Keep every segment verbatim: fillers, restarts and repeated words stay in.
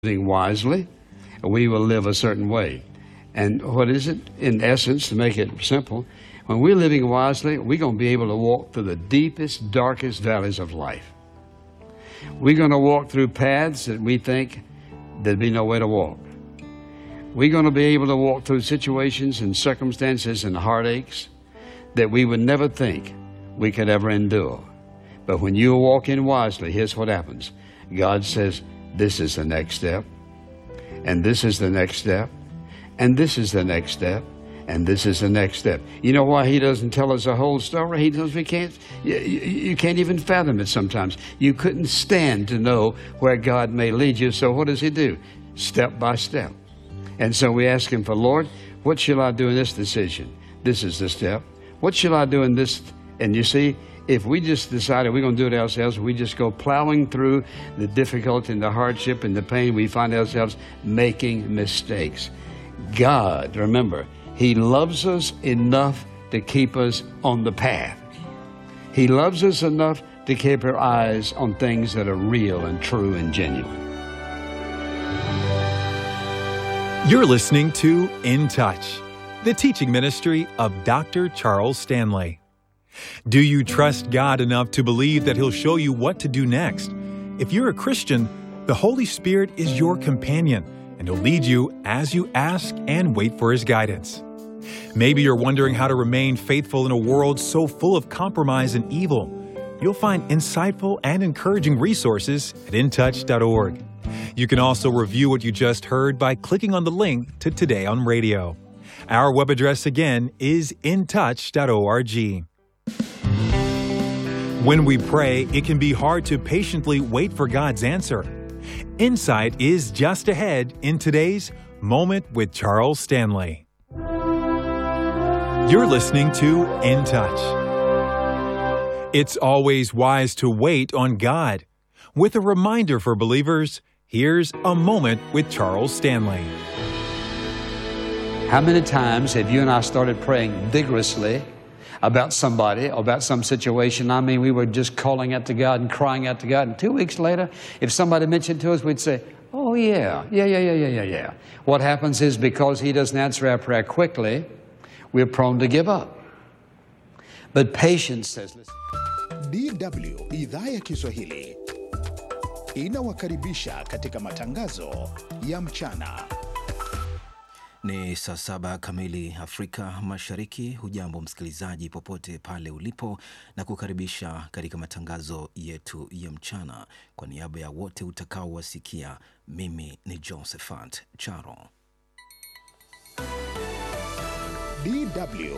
living wisely, we will live a certain way. And what is it? In essence, to make it simple, when we're living wisely, we're going to be able to walk through the deepest, darkest valleys of life. We're going to walk through paths that we think there'd be no way to walk. We're going to be able to walk through situations and circumstances and heartaches that we would never think we could ever endure. But when you walk in wisely, here's what happens. God says, this is the next step, and this is the next step, and this is the next step, and this is the next step. You know why he doesn't tell us the whole story? He knows we can't, you, you can't even fathom it sometimes. You couldn't stand to know where God may lead you, so what does he do? Step by step. And so we ask him for, Lord, what shall I do in this decision? This is the step. What shall I do in this? And you see, if we just decided we're going to do it ourselves, we just go plowing through the difficulty and the hardship and the pain, we find ourselves making mistakes. God, remember, he loves us enough to keep us on the path. He loves us enough to keep our eyes on things that are real and true and genuine. You're listening to In Touch, the teaching ministry of Doctor Charles Stanley. Do you trust God enough to believe that He'll show you what to do next? If you're a Christian, the Holy Spirit is your companion, and He'll lead you as you ask and wait for His guidance. Maybe you're wondering how to remain faithful in a world so full of compromise and evil. You'll find insightful and encouraging resources at in touch dot org. You can also review what you just heard by clicking on the link to Today on Radio. Our web address again is in touch dot org. When we pray, it can be hard to patiently wait for God's answer. Insight is just ahead in today's Moment with Charles Stanley. You're listening to In Touch. It's always wise to wait on God. With a reminder for believers, here's a Moment with Charles Stanley. How many times have you and I started praying vigorously about somebody, about some situation? I mean, we were just calling out to God and crying out to God. And two weeks later, if somebody mentioned to us, we'd say, oh, yeah, yeah, yeah, yeah, yeah, yeah, yeah. What happens is because He doesn't answer our prayer quickly, we're prone to give up. But patience says, listen. D W Idhaa ya Kiswahili inawakaribisha katika matangazo ya mchana. Ni saa saba kamili Afrika Mashariki. Hujambo msikilizaji popote pale ulipo, na kukaribisha katika matangazo yetu ya mchana. Kwa niaba ya wote utakaowasikia, mimi ni Josephat Charo. D W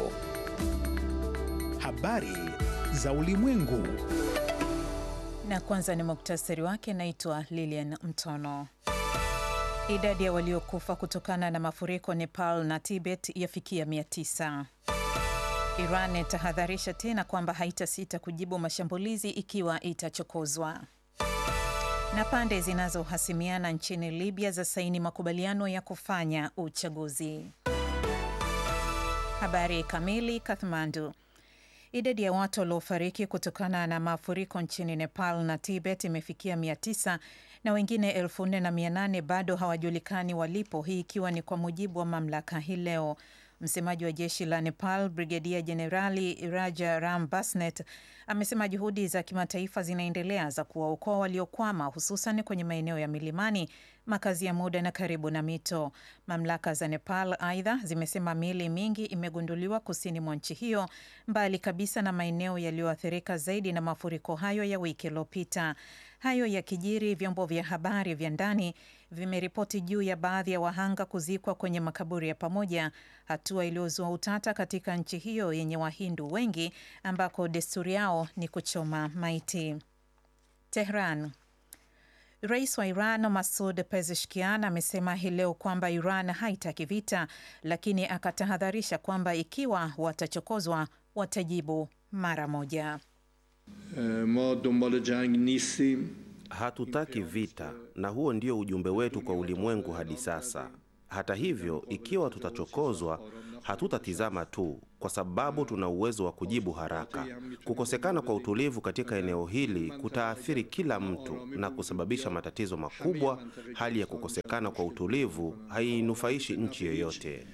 Habari za ulimwengu. Na kwanza ni muktasari wake. Naitwa Lilian Mtono. Idadi ya waliokufa kutokana na mafuriko Nepal na Tibet yafikia mia tisa. Iran itahadharisha tena kwamba haitasita kujibu mashambulizi ikiwa itachokozwa. Na pande zinazohasimiana nchini Libya za saini makubaliano ya kufanya uchaguzi. Habari kamili. Kathmandu. Idadi ya watu waliofariki kutokana na mafuriko nchini Nepal na Tibet imefikia mia tisa na wengine elfu nne na mia nane bado hawajulikani walipo, hii ikiwa ni kwa mujibu wa mamlaka hii leo. Msemaji wa jeshi la Nepal, Brigedia Jenerali Raja Ram Basnet, amesema juhudi za kimataifa zinaendelea za kuwaokoa waliokwama, hususan kwenye maeneo ya milimani, makazi ya muda na karibu na mito. Mamlaka za Nepal aidha zimesema miili mingi imegunduliwa kusini mwa nchi hiyo, mbali kabisa na maeneo yaliyoathirika zaidi na mafuriko hayo ya wiki iliyopita. Hayo ya kijiri, vyombo vya habari vya ndani vimeripoti juu ya baadhi ya wahanga kuzikwa kwenye makaburi ya pamoja, hatua iliyozua utata katika nchi hiyo yenye Wahindu wengi ambako desturi yao ni kuchoma maiti. Tehran. Rais wa Iran Masoud Pezeshkian amesema hii leo kwamba Iran haitaki vita, lakini akatahadharisha kwamba ikiwa watachokozwa watajibu mara moja. Ma dombal jang nistim. Hatutaki vita, na huo ndio ujumbe wetu kwa ulimwengu hadi sasa. Hata hivyo, ikiwa tutachokozwa, hatutatizama tu, kwa sababu tuna uwezo wa kujibu haraka. Kukosekana kwa utulivu katika eneo hili kutaathiri kila mtu na kusababisha matatizo makubwa. Hali ya kukosekana kwa utulivu hainufaishi nchi yoyote.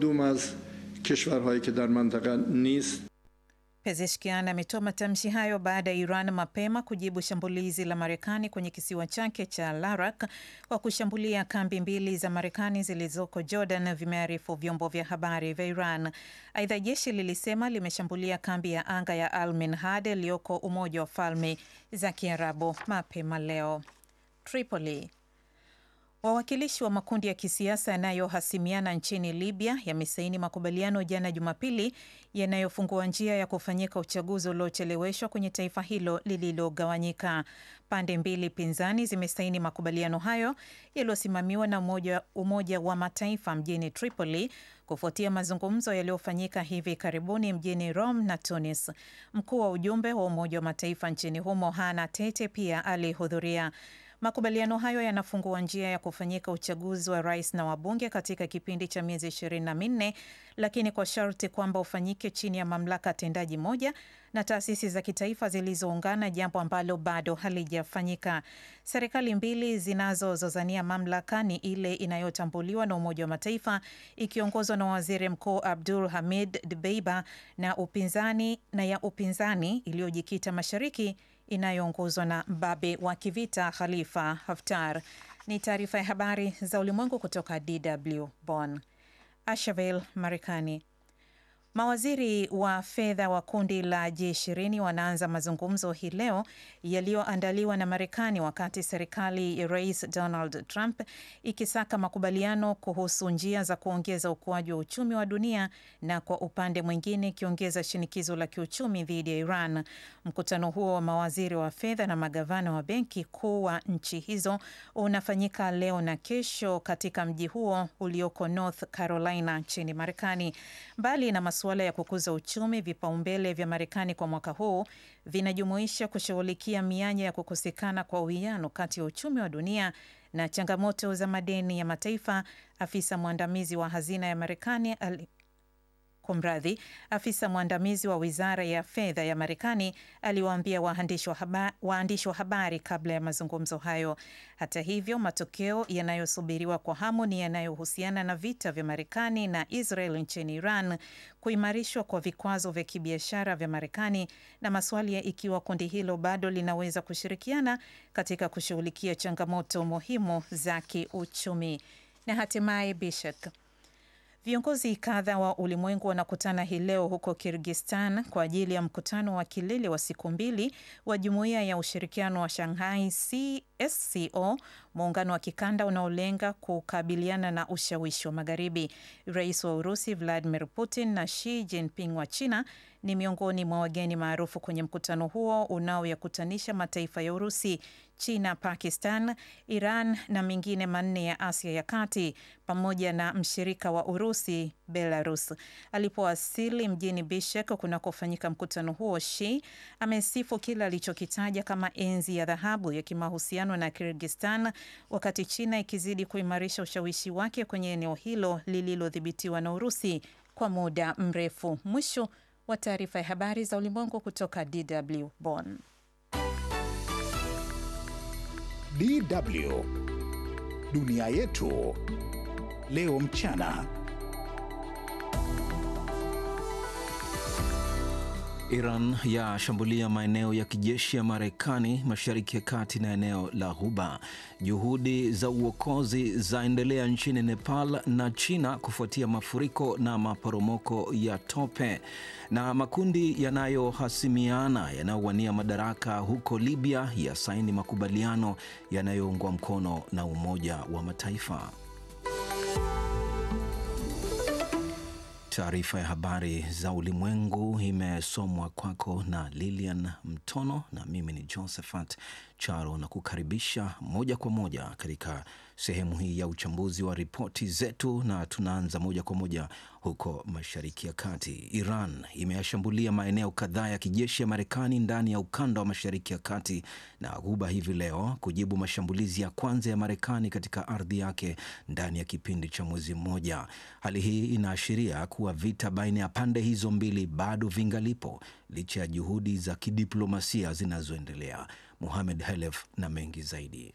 Pezeshkian ametoa matamshi hayo baada ya Iran mapema kujibu shambulizi la Marekani kwenye kisiwa chake cha Larak kwa kushambulia kambi mbili za Marekani zilizoko Jordan, vimearifu vyombo vya habari vya Iran. Aidha, jeshi lilisema limeshambulia kambi ya anga ya Al Minhad iliyoko Umoja wa Falme za Kiarabu mapema leo. Tripoli. Wawakilishi wa makundi ya kisiasa yanayohasimiana nchini Libya yamesaini makubaliano jana Jumapili yanayofungua njia ya kufanyika uchaguzi uliocheleweshwa kwenye taifa hilo lililogawanyika. Pande mbili pinzani zimesaini makubaliano hayo yaliyosimamiwa na umoja, umoja wa Mataifa mjini Tripoli kufuatia mazungumzo yaliyofanyika hivi karibuni mjini Rome na Tunis. Mkuu wa ujumbe wa Umoja wa Mataifa nchini humo Hana Tete pia alihudhuria. Makubaliano hayo yanafungua njia ya kufanyika uchaguzi wa rais na wabunge katika kipindi cha miezi ishirini na minne, lakini kwa sharti kwamba ufanyike chini ya mamlaka tendaji moja na taasisi za kitaifa zilizoungana, jambo ambalo bado halijafanyika. Serikali mbili zinazozozania mamlaka ni ile inayotambuliwa na Umoja wa Mataifa ikiongozwa na Waziri Mkuu Abdul Hamid Dbeiba na upinzani na ya upinzani iliyojikita mashariki inayoongozwa na mbabe wa kivita Khalifa Haftar. Ni taarifa ya habari za ulimwengu kutoka D W Bonn. Asheville, Marekani. Mawaziri wa fedha wa kundi la G ishirini wanaanza mazungumzo hii leo yaliyoandaliwa na Marekani wakati serikali ya Rais Donald Trump ikisaka makubaliano kuhusu njia za kuongeza ukuaji wa uchumi wa dunia na kwa upande mwingine ikiongeza shinikizo la kiuchumi dhidi ya Iran. Mkutano huo wa mawaziri wa fedha na magavana wa benki kuu wa nchi hizo unafanyika leo na kesho katika mji huo ulioko North Carolina nchini Marekani. Mbali na masuala ya kukuza uchumi, vipaumbele vya Marekani kwa mwaka huu vinajumuisha kushughulikia mianya ya kukosekana kwa uwiano kati ya uchumi wa dunia na changamoto za madeni ya mataifa. Afisa mwandamizi wa hazina ya Marekani ali Kumradhi, afisa mwandamizi wa wizara ya fedha ya Marekani aliwaambia waandishi wa habari, waandishi wa habari kabla ya mazungumzo hayo. Hata hivyo, matokeo yanayosubiriwa kwa hamu ni yanayohusiana na vita vya Marekani na Israel nchini Iran, kuimarishwa kwa vikwazo vya kibiashara vya Marekani na maswali ya ikiwa kundi hilo bado linaweza kushirikiana katika kushughulikia changamoto muhimu za kiuchumi. Na hatimaye Bishkek. Viongozi kadha wa ulimwengu wanakutana hii leo huko Kyrgyzstan kwa ajili ya mkutano wa kilele wa siku mbili wa Jumuiya ya Ushirikiano wa Shanghai C S C O, muungano wa kikanda unaolenga kukabiliana na ushawishi wa Magharibi. Rais wa Urusi Vladimir Putin na Xi Jinping wa China ni miongoni mwa wageni maarufu kwenye mkutano huo unaoyakutanisha mataifa ya Urusi, China, Pakistan, Iran na mingine manne ya Asia ya Kati pamoja na mshirika wa Urusi, Belarus. Alipowasili mjini Bishkek kunakofanyika mkutano huo, Xi amesifu kile alichokitaja kama enzi ya dhahabu ya kimahusiano na Kyrgyzstan, wakati China ikizidi kuimarisha ushawishi wake kwenye eneo hilo lililodhibitiwa na Urusi kwa muda mrefu. Mwisho wa taarifa ya habari za ulimwengu kutoka D W Bonn. D W Dunia Yetu Leo Mchana. Iran yashambulia maeneo ya kijeshi ya Marekani Mashariki ya Kati na eneo la Ghuba. Juhudi za uokozi zaendelea nchini Nepal na China kufuatia mafuriko na maporomoko ya tope. Na makundi yanayohasimiana yanayowania madaraka huko Libya yasaini makubaliano yanayoungwa mkono na Umoja wa Mataifa. Taarifa ya habari za ulimwengu imesomwa kwako na Lilian Mtono na mimi ni Josephat Charo na kukaribisha moja kwa moja katika sehemu hii ya uchambuzi wa ripoti zetu, na tunaanza moja kwa moja huko Mashariki ya Kati. Iran imeyashambulia maeneo kadhaa ya kijeshi ya Marekani ndani ya ukanda wa Mashariki ya Kati na Ghuba hivi leo kujibu mashambulizi ya kwanza ya Marekani katika ardhi yake ndani ya kipindi cha mwezi mmoja. Hali hii inaashiria kuwa vita baina ya pande hizo mbili bado vingalipo licha ya juhudi za kidiplomasia zinazoendelea. Mohamed Helef na mengi zaidi.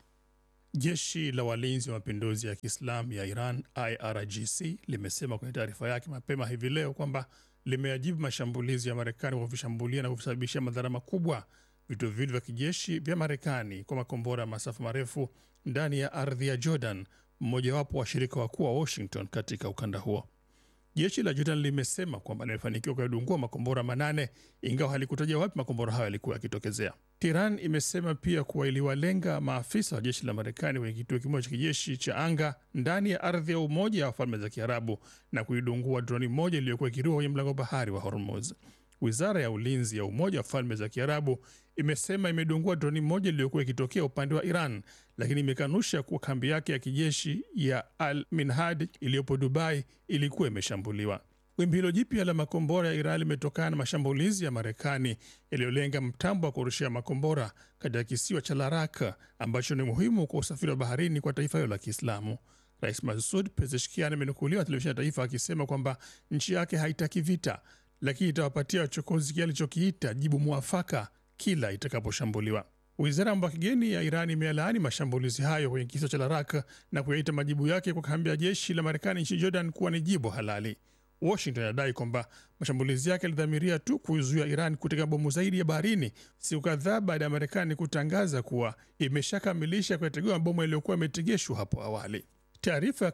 Jeshi la walinzi wa mapinduzi ya Kiislamu ya Iran I R G C limesema kwenye taarifa yake mapema hivi leo kwamba limeajibu mashambulizi ya Marekani kwa kuvishambulia na kusababisha madhara makubwa vituo viwili vya kijeshi vya Marekani kwa makombora ya masafa marefu ndani ya ardhi ya Jordan, mmojawapo wa washirika wakuu wa Washington katika ukanda huo. Jeshi la Jordan limesema kwamba limefanikiwa kudungua makombora manane, ingawa halikutaja wapi makombora hayo yalikuwa yakitokezea. Iran imesema pia kuwa iliwalenga maafisa wa jeshi la Marekani kwenye kituo kimoja cha kijeshi cha anga ndani ya ardhi ya Umoja wa Falme za Kiarabu na kuidungua droni moja iliyokuwa ikiruka kwenye mlango bahari wa Hormuz. Wizara ya Ulinzi ya Umoja wa Falme za Kiarabu imesema imedungua droni moja iliyokuwa ikitokea upande wa Iran, lakini imekanusha kuwa kambi yake ya kijeshi ya Al Minhad iliyopo Dubai ilikuwa imeshambuliwa. Wimbi hilo jipya la makombora ya Iran limetokana na mashambulizi ya Marekani yaliyolenga mtambo wa kurushia makombora katika kisiwa cha Laraka ambacho ni muhimu kwa usafiri wa baharini kwa taifa hilo la Kiislamu. Rais Masoud Pezeshkian amenukuliwa televisheni ya taifa akisema kwamba nchi yake haitaki vita, lakini itawapatia wachokozi kile alichokiita jibu mwafaka kila itakaposhambuliwa. Wizara ya mambo ya kigeni ya Iran imelaani mashambulizi hayo kwenye kisiwa cha Laraka na kuyaita majibu yake kwa kambi ya jeshi la Marekani nchini Jordan kuwa ni jibu halali. Washington inadai kwamba mashambulizi yake yalidhamiria tu kuizuia Iran kutega bomu zaidi ya baharini, siku kadhaa baada ya Marekani kutangaza kuwa imeshakamilisha kuyategua mabomu yaliyokuwa yametegeshwa hapo awali. Taarifa